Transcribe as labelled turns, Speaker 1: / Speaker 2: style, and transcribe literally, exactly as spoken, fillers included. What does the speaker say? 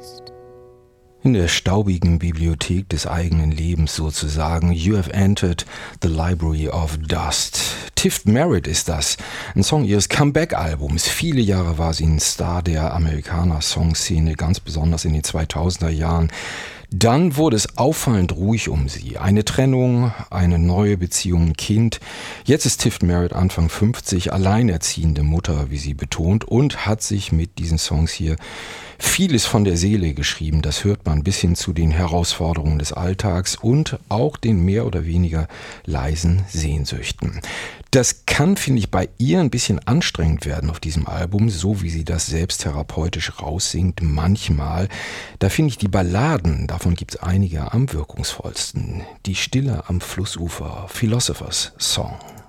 Speaker 1: In der staubigen Bibliothek des eigenen Lebens sozusagen. You have entered the library of dust. Tiff Merritt ist das, ein Song ihres Comeback-Albums. Viele Jahre war sie ein Star der Amerikaner-Songszene, ganz besonders in den zweitausender Jahren. Dann wurde es auffallend ruhig um sie. Eine Trennung, eine neue Beziehung, ein Kind. Jetzt ist Tiff Merritt Anfang fünfzig, alleinerziehende Mutter, wie sie betont, und hat sich mit diesen Songs hier vieles von der Seele geschrieben. Das hört man bis hin zu den Herausforderungen des Alltags und auch den mehr oder weniger leisen Sehnsüchten. Das kann, finde ich, bei ihr ein bisschen anstrengend werden auf diesem Album, so wie sie das selbst therapeutisch raussingt manchmal. Da finde ich die Balladen, davon gibt es einige, am wirkungsvollsten. Die Stille am Flussufer, Philosopher's Song.